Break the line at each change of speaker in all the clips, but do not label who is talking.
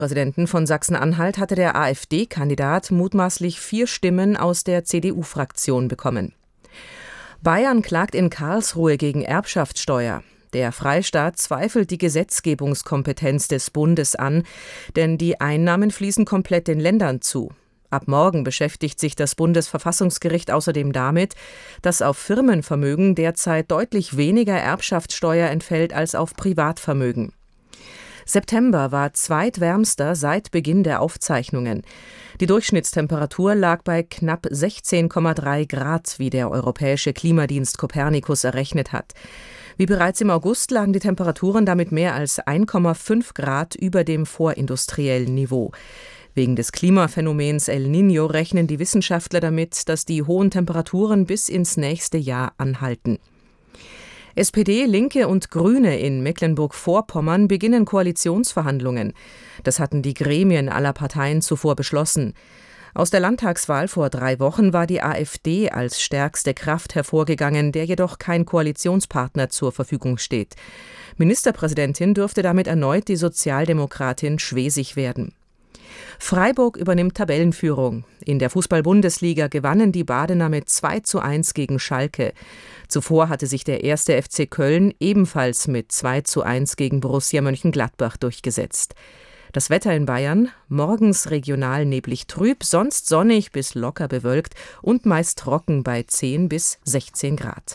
Präsidenten von Sachsen-Anhalt hatte der AfD-Kandidat mutmaßlich 4 Stimmen aus der CDU-Fraktion bekommen. Bayern klagt in Karlsruhe gegen Erbschaftssteuer. Der Freistaat zweifelt die Gesetzgebungskompetenz des Bundes an, denn die Einnahmen fließen komplett den Ländern zu. Ab morgen beschäftigt sich das Bundesverfassungsgericht außerdem damit, dass auf Firmenvermögen derzeit deutlich weniger Erbschaftssteuer entfällt als auf Privatvermögen. September war zweitwärmster seit Beginn der Aufzeichnungen. Die Durchschnittstemperatur lag bei knapp 16,3 Grad, wie der Europäische Klimadienst Copernicus errechnet hat. Wie bereits im August lagen die Temperaturen damit mehr als 1,5 Grad über dem vorindustriellen Niveau. Wegen des Klimaphänomens El Niño rechnen die Wissenschaftler damit, dass die hohen Temperaturen bis ins nächste Jahr anhalten. SPD, Linke und Grüne in Mecklenburg-Vorpommern beginnen Koalitionsverhandlungen. Das hatten die Gremien aller Parteien zuvor beschlossen. Aus der Landtagswahl vor 3 Wochen war die AfD als stärkste Kraft hervorgegangen, der jedoch kein Koalitionspartner zur Verfügung steht. Ministerpräsidentin dürfte damit erneut die Sozialdemokratin Schwesig werden. Freiburg übernimmt Tabellenführung. In der Fußball-Bundesliga gewannen die Badener mit 2:1 gegen Schalke. Zuvor hatte sich der 1. FC Köln ebenfalls mit 2:1 gegen Borussia Mönchengladbach durchgesetzt. Das Wetter in Bayern: morgens regional neblig trüb, sonst sonnig bis locker bewölkt und meist trocken bei 10 bis 16 Grad.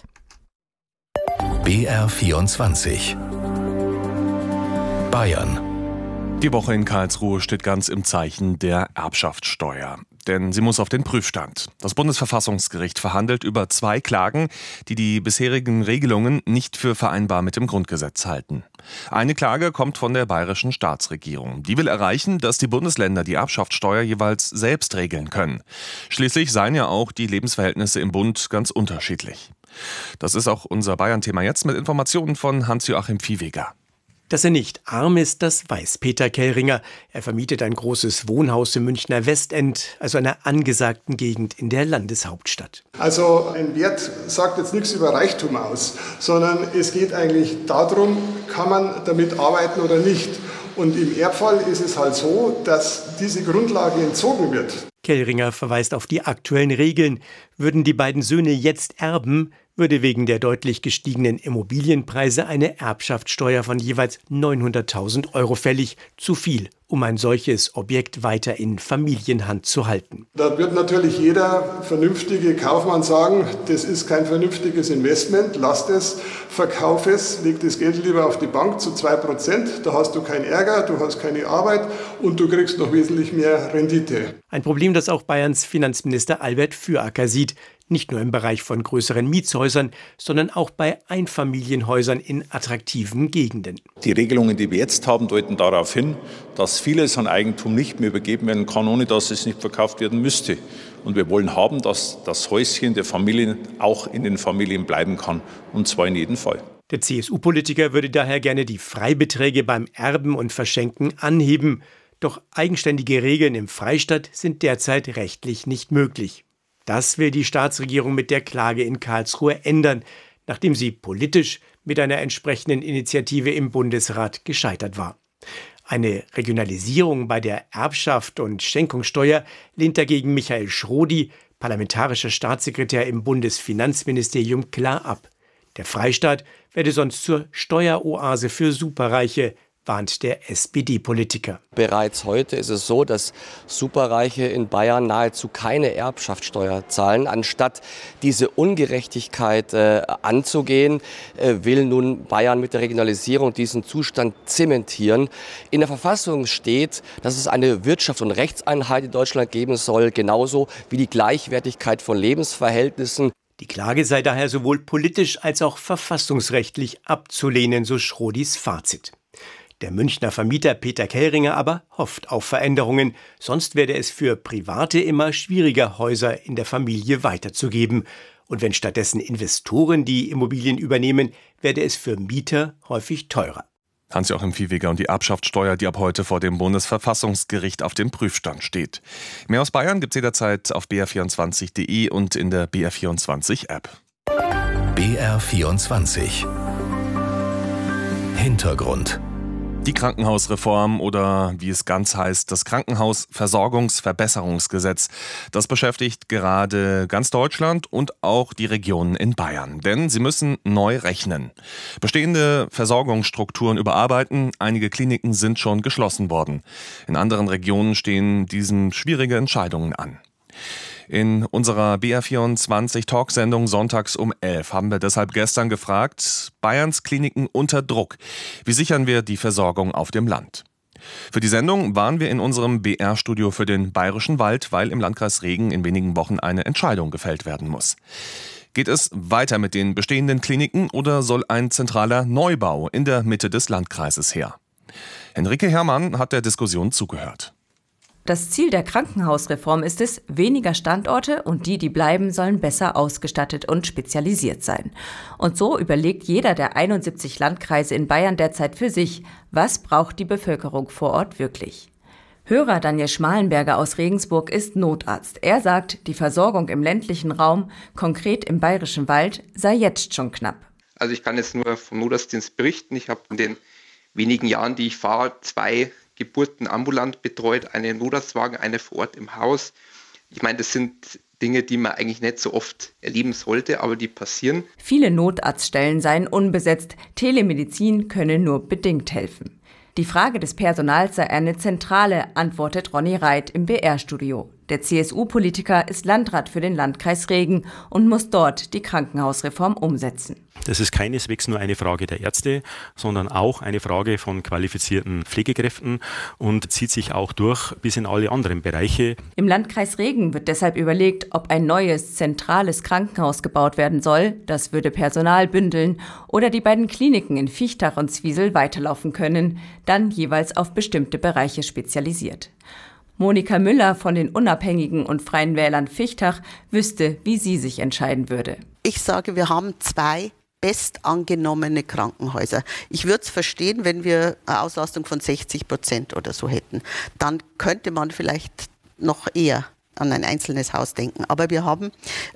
BR24 Bayern.
Die Woche in Karlsruhe steht ganz im Zeichen der Erbschaftssteuer. Denn sie muss auf den Prüfstand. Das Bundesverfassungsgericht verhandelt über 2 Klagen, die die bisherigen Regelungen nicht für vereinbar mit dem Grundgesetz halten. Eine Klage kommt von der bayerischen Staatsregierung. Die will erreichen, dass die Bundesländer die Erbschaftssteuer jeweils selbst regeln können. Schließlich seien ja auch die Lebensverhältnisse im Bund ganz unterschiedlich. Das ist auch unser Bayern-Thema jetzt mit Informationen von Hans-Joachim Viehweger.
Dass er nicht arm ist, das weiß Peter Kellringer. Er vermietet ein großes Wohnhaus im Münchner Westend, also einer angesagten Gegend in der Landeshauptstadt.
Also ein Wert sagt jetzt nichts über Reichtum aus, sondern es geht eigentlich darum, kann man damit arbeiten oder nicht. Und im Erbfall ist es halt so, dass diese Grundlage entzogen wird.
Kellringer verweist auf die aktuellen Regeln. Würden die beiden Söhne jetzt erben, würde wegen der deutlich gestiegenen Immobilienpreise eine Erbschaftssteuer von jeweils 900.000 € fällig. Zu viel, um ein solches Objekt weiter in Familienhand zu halten.
Da wird natürlich jeder vernünftige Kaufmann sagen, das ist kein vernünftiges Investment, lasst es, verkauf es, leg das Geld lieber auf die Bank zu 2%, da hast du keinen Ärger, du hast keine Arbeit und du kriegst noch wesentlich mehr Rendite.
Ein Problem, das auch Bayerns Finanzminister Albert Füracker sieht. Nicht nur im Bereich von größeren Mietshäusern, sondern auch bei Einfamilienhäusern in attraktiven Gegenden.
Die Regelungen, die wir jetzt haben, deuten darauf hin, dass vieles an Eigentum nicht mehr übergeben werden kann, ohne dass es nicht verkauft werden müsste. Und wir wollen haben, dass das Häuschen der Familien auch in den Familien bleiben kann, und zwar in jedem Fall.
Der CSU-Politiker würde daher gerne die Freibeträge beim Erben und Verschenken anheben. Doch eigenständige Regeln im Freistaat sind derzeit rechtlich nicht möglich. Das will die Staatsregierung mit der Klage in Karlsruhe ändern, nachdem sie politisch mit einer entsprechenden Initiative im Bundesrat gescheitert war. Eine Regionalisierung bei der Erbschaft und Schenkungssteuer lehnt dagegen Michael Schrodi, parlamentarischer Staatssekretär im Bundesfinanzministerium, klar ab. Der Freistaat werde sonst zur Steueroase für Superreiche, warnt der SPD-Politiker.
Bereits heute ist es so, dass Superreiche in Bayern nahezu keine Erbschaftssteuer zahlen. Anstatt diese Ungerechtigkeit anzugehen, will nun Bayern mit der Regionalisierung diesen Zustand zementieren. In der Verfassung steht, dass es eine Wirtschafts- und Rechtseinheit in Deutschland geben soll, genauso wie die Gleichwertigkeit von Lebensverhältnissen.
Die Klage sei daher sowohl politisch als auch verfassungsrechtlich abzulehnen, so Schrodis Fazit. Der Münchner Vermieter Peter Kellringer aber hofft auf Veränderungen, sonst werde es für Private immer schwieriger, Häuser in der Familie weiterzugeben. Und wenn stattdessen Investoren die Immobilien übernehmen, werde es für Mieter häufig teurer.
Hans-Joachim Viehweger und die Erbschaftssteuer, die ab heute vor dem Bundesverfassungsgericht auf dem Prüfstand steht. Mehr aus Bayern gibt's jederzeit auf br24.de und in der BR24-App.
BR24 Hintergrund.
Die Krankenhausreform oder wie es ganz heißt, das Krankenhausversorgungsverbesserungsgesetz. Das beschäftigt gerade ganz Deutschland und auch die Regionen in Bayern. Denn sie müssen neu rechnen. Bestehende Versorgungsstrukturen überarbeiten. Einige Kliniken sind schon geschlossen worden. In anderen Regionen stehen diesem schwierige Entscheidungen an. In unserer BR24-Talksendung sonntags um 11 haben wir deshalb gestern gefragt, Bayerns Kliniken unter Druck. Wie sichern wir die Versorgung auf dem Land? Für die Sendung waren wir in unserem BR-Studio für den Bayerischen Wald, weil im Landkreis Regen in wenigen Wochen eine Entscheidung gefällt werden muss. Geht es weiter mit den bestehenden Kliniken oder soll ein zentraler Neubau in der Mitte des Landkreises her? Henrike Herrmann hat der Diskussion zugehört.
Das Ziel der Krankenhausreform ist es, weniger Standorte und die bleiben, sollen besser ausgestattet und spezialisiert sein. Und so überlegt jeder der 71 Landkreise in Bayern derzeit für sich, was braucht die Bevölkerung vor Ort wirklich. Hörer Daniel Schmalenberger aus Regensburg ist Notarzt. Er sagt, die Versorgung im ländlichen Raum, konkret im Bayerischen Wald, sei jetzt schon knapp.
Also ich kann jetzt nur vom Notarztdienst berichten. Ich habe in den wenigen Jahren, die ich fahre, 2 Geburten ambulant betreut, eine Notarztwagen, eine vor Ort im Haus. Ich meine, das sind Dinge, die man eigentlich nicht so oft erleben sollte, aber die passieren.
Viele Notarztstellen seien unbesetzt, Telemedizin könne nur bedingt helfen. Die Frage des Personals sei eine zentrale, antwortet Ronny Reit im BR-Studio. Der CSU-Politiker ist Landrat für den Landkreis Regen und muss dort die Krankenhausreform umsetzen.
Das ist keineswegs nur eine Frage der Ärzte, sondern auch eine Frage von qualifizierten Pflegekräften und zieht sich auch durch bis in alle anderen Bereiche.
Im Landkreis Regen wird deshalb überlegt, ob ein neues, zentrales Krankenhaus gebaut werden soll. Das würde Personal bündeln oder die beiden Kliniken in Viechtach und Zwiesel weiterlaufen können, dann jeweils auf bestimmte Bereiche spezialisiert. Monika Müller von den Unabhängigen und Freien Wählern Viechtach wüsste, wie sie sich entscheiden würde.
Ich sage, wir haben 2 bestangenommene Krankenhäuser. Ich würde es verstehen, wenn wir eine Auslastung von 60% oder so hätten. Dann könnte man vielleicht noch eher an ein einzelnes Haus denken. Aber wir haben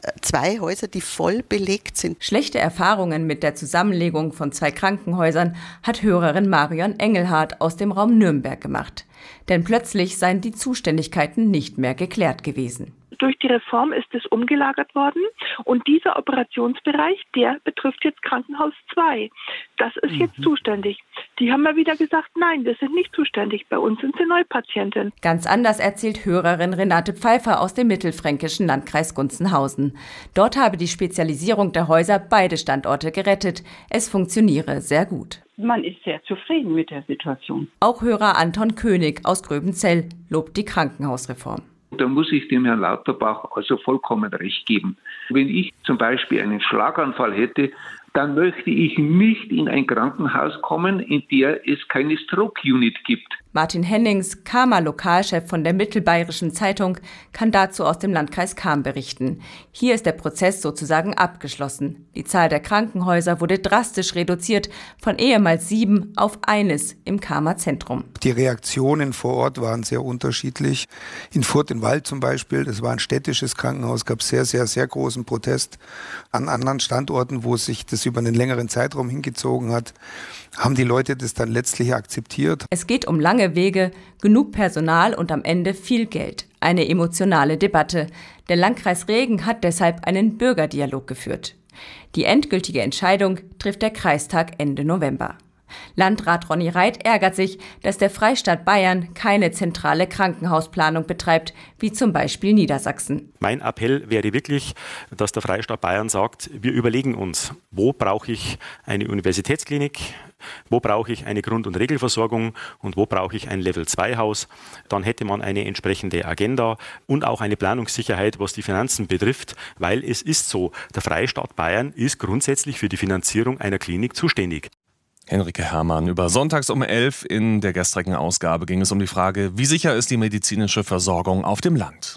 2 Häuser, die voll belegt sind.
Schlechte Erfahrungen mit der Zusammenlegung von 2 Krankenhäusern hat Hörerin Marion Engelhardt aus dem Raum Nürnberg gemacht. Denn plötzlich seien die Zuständigkeiten nicht mehr geklärt gewesen.
Durch die Reform ist es umgelagert worden und dieser Operationsbereich, der betrifft jetzt Krankenhaus 2. Das ist jetzt zuständig. Die haben mal wieder gesagt, nein, wir sind nicht zuständig, bei uns sind sie Neupatientin.
Ganz anders erzählt Hörerin Renate Pfeiffer aus dem mittelfränkischen Landkreis Gunzenhausen. Dort habe die Spezialisierung der Häuser beide Standorte gerettet. Es funktioniere sehr gut.
Man ist sehr zufrieden mit der Situation.
Auch Hörer Anton König aus Gröbenzell lobt die Krankenhausreform.
Da muss ich dem Herrn Lauterbach also vollkommen recht geben. Wenn ich zum Beispiel einen Schlaganfall hätte, dann möchte ich nicht in ein Krankenhaus kommen, in der es keine Stroke-Unit gibt.
Martin Hennings, Kama-Lokalchef von der Mittelbayerischen Zeitung, kann dazu aus dem Landkreis Cham berichten. Hier ist der Prozess sozusagen abgeschlossen. Die Zahl der Krankenhäuser wurde drastisch reduziert, von ehemals 7 auf 1 im Chama-Zentrum.
Die Reaktionen vor Ort waren sehr unterschiedlich. In Furth im Wald zum Beispiel, das war ein städtisches Krankenhaus, gab sehr großen Protest. An anderen Standorten, wo sich das über einen längeren Zeitraum hingezogen hat, haben die Leute das dann letztlich akzeptiert.
Es geht um lange Wege, genug Personal und am Ende viel Geld. Eine emotionale Debatte. Der Landkreis Regen hat deshalb einen Bürgerdialog geführt. Die endgültige Entscheidung trifft der Kreistag Ende November. Landrat Ronny Reit ärgert sich, dass der Freistaat Bayern keine zentrale Krankenhausplanung betreibt, wie zum Beispiel Niedersachsen.
Mein Appell wäre wirklich, dass der Freistaat Bayern sagt, wir überlegen uns, wo brauche ich eine Universitätsklinik, wo brauche ich eine Grund- und Regelversorgung und wo brauche ich ein Level-2-Haus. Dann hätte man eine entsprechende Agenda und auch eine Planungssicherheit, was die Finanzen betrifft, weil es ist so, der Freistaat Bayern ist grundsätzlich für die Finanzierung einer Klinik zuständig.
Henrike Herrmann. Über sonntags um 11 in der gestrigen Ausgabe ging es um die Frage, wie sicher ist die medizinische Versorgung auf dem Land?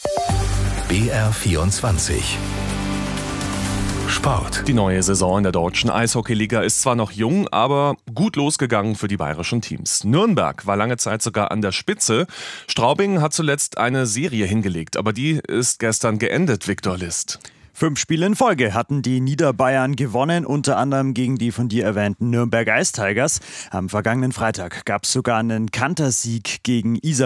BR24 Sport.
Die neue Saison in der deutschen Eishockeyliga ist zwar noch jung, aber gut losgegangen für die bayerischen Teams. Nürnberg war lange Zeit sogar an der Spitze. Straubing hat zuletzt eine Serie hingelegt, aber die ist gestern geendet, Viktor List.
5 Spiele in Folge hatten die Niederbayern gewonnen, unter anderem gegen die von dir erwähnten Nürnberg Ice Tigers. Am vergangenen Freitag gab es sogar einen Kantersieg gegen Isar